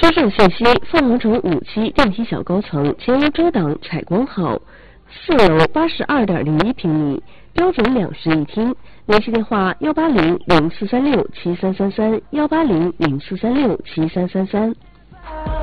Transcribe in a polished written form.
车上信息：凤凰城5期电梯小高层，前无遮挡，采光好，4楼82.01平米，标准2室1厅。联系电话：18004367333，18004367333。